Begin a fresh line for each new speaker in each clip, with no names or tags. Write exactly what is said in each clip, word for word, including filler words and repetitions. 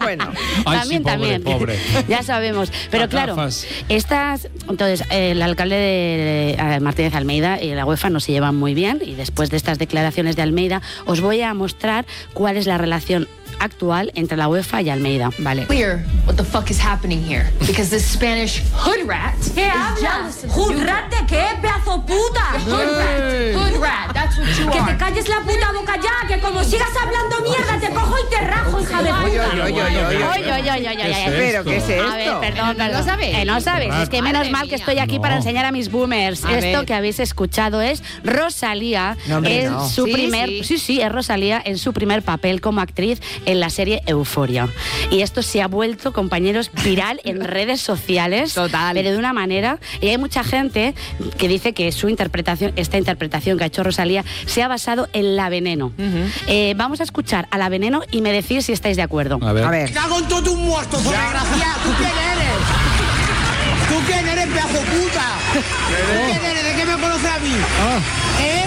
bueno.
Ay,
también,
sí, pobre,
también.
pobre.
Ya sabemos. Pero
Las
claro,
gafas.
estas. Entonces, eh, el alcalde de, de Martínez Almeida y la UEFA no se llevan muy bien. Y después de estas declaraciones de Almeida, os voy a mostrar cuál es la relación actual entre la UEFA y Almeida.
Vale.
Clear what the fuck is happening here because this Spanish hood rat
¿Qué hablas? ¿Hood rat de qué, pedazo puta?
hood rat hood rat that's what you
Que te
are.
calles la puta boca ya, que como sigas hablando mierda te cojo y te rajo, hija de
Oye,
puta.
oye, oye, oye,
Oye,
oye.
oye, oye, oye, oye.
Pero, ¿qué es esto?
A ver, perdón,
¿No lo
perdón.
sabéis?
Eh, no sabes, es que menos
Madre
mal que
mía.
estoy aquí
No.
para enseñar a mis boomers.
A
Esto
ver.
que habéis escuchado es Rosalía
No, hombre,
en
no.
su
Sí,
primer,
sí.
sí, sí, es Rosalía en su primer papel como actriz en la serie Euforia. Y esto se ha vuelto, compañeros, viral en redes sociales.
Total.
Pero de una manera. Y hay mucha gente que dice que su interpretación, esta interpretación que ha hecho Rosalía, se ha basado en La Veneno. Eh, vamos a escuchar a La Veneno y me decís si estáis de acuerdo.
A ver.
A ver.
¡Cago en todo un muerto, por desgracia! ¿Tú quién eres? ¿Tú quién eres, pedazo puta? ¿Tú quién eres? ¿De qué me conoces a mí? ¿Eh?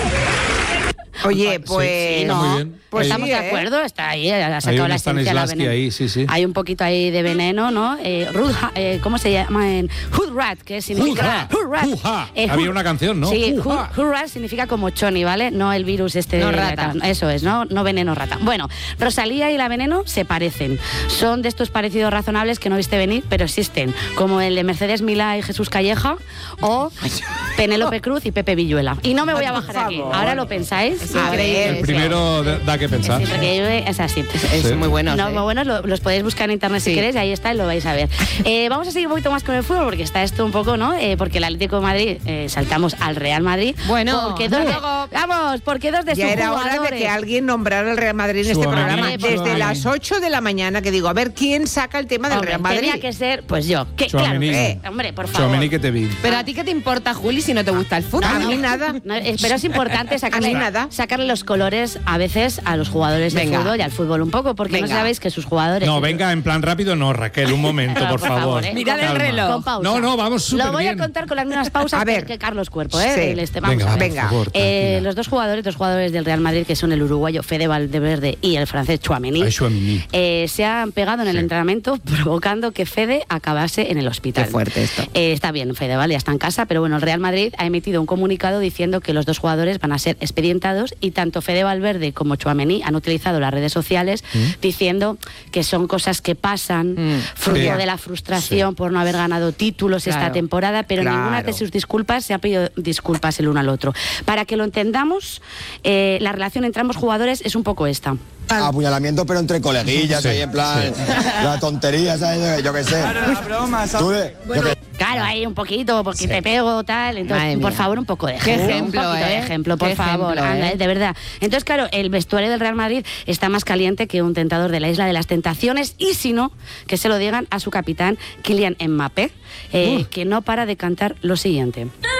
Oye, pues...
Sí,
Está
no,
muy bien.
pues
Sí,
estamos de
¿eh?
acuerdo, está ahí, ha
Hay
sacado
un
la esencia de La
Stanislavski
Veneno.
ahí, sí, sí.
Hay un poquito ahí de veneno, ¿no? Eh, Rude Ha- eh, ¿Cómo se llama en Hood Rat? Que significa
Hood
Hood Rat.
Hood Ha.
Eh,
Había
Hood-
una canción, ¿no?
Sí,
Hood
Hood,
Ha.
Hood Rat significa como choni, ¿vale? No el virus este
No
de
rata.
Eso es, ¿no? No veneno rata. Bueno, Rosalía y La Veneno se parecen. Son de estos parecidos razonables que no viste venir, pero existen, como el de Mercedes Milá y Jesús Calleja o Penélope Cruz y Pepe Villuela. Y no me voy a
Por
bajar aquí.
favor.
Ahora lo pensáis.
A ver.
El primero de- da que pensar.
Sí, porque yo- es así.
Es
Sí.
muy bueno.
No, muy buenos, lo- los podéis buscar en internet si
Sí.
queréis, y ahí está y lo vais a ver. Eh, vamos a seguir un poquito más con el fútbol, porque está esto un poco, ¿no? Eh, porque el Atlético de Madrid, eh, saltamos al Real Madrid.
Bueno,
porque dos de-
luego-
vamos, porque dos de
Ya
sus
era hora de
jugadores...
que alguien nombrara el Real Madrid en este
Tchouaméni,
programa. Desde
Tchouaméni.
las ocho de la mañana que digo, a ver quién saca el tema del
Hombre,
Real Madrid.
tenía que ser, pues yo. Que, claro,
Tchouaméni.
eh, hombre, por favor.
Tchouaméni que te vi.
Pero a ti qué te importa, Juli, si no te gusta el fútbol.
A mí nada.
No, eh, pero es importante sacarle,
A mí nada.
sacarle los colores a veces a los jugadores de
Venga.
fútbol y al fútbol un poco, porque
Venga.
no sabéis que sus jugadores...
No, venga, en plan rápido, no, Raquel, un momento,
Pero,
por,
por favor,
favor.
¿eh?
Mirad el
Calma.
reloj.
Con pausa.
No, no, vamos súper
Lo voy
bien.
a contar con las mismas pausas
A ver.
que Carlos Cuerpo, ¿eh?
Sí.
El este, vamos
Venga,
a
por
ver.
Venga.
favor,
Eh,
tranquila.
los dos jugadores, dos jugadores del Real Madrid, que son el uruguayo Fede Valverde y el francés Tchouaméni,
Ay, Tchouaméni.
eh, se han pegado en el
Sí.
entrenamiento provocando que Fede acabase en el hospital.
Qué fuerte esto.
Eh, está bien, Fede, ¿vale? Ya está en casa, pero bueno, el Real Madrid ha emitido un comunicado diciendo que los dos jugadores van a ser expedientados y tanto Fede Valverde como Tchouaméni han utilizado las redes sociales diciendo que son cosas que pasan,
Mm.
fruto
Sí.
de la frustración por no haber ganado títulos esta
Claro.
temporada, pero
Claro.
ninguna de sus disculpas se ha pedido disculpas el uno al otro. Para que lo entendamos, eh, la relación entre ambos jugadores es un poco esta.
Apuñalamiento, pero entre coleguillas,
Sí,
ahí en plan, la tontería, ¿sabes? Yo qué sé. Tú de- yo qué-
Claro, hay un poquito, porque te pego, tal. Entonces,
Madre
por
mía.
favor, un poco de
Qué
ejemplo.
ejemplo,
un poquito de
¿eh?
ejemplo, por
Qué
favor.
ejemplo,
Anda,
¿eh?
eh, de verdad. Entonces, claro, el vestuario del Real Madrid está más caliente que un tentador de la Isla de las Tentaciones. Y si no, que se lo digan a su capitán, Kylian Mbappé, eh, que no para de cantar lo siguiente.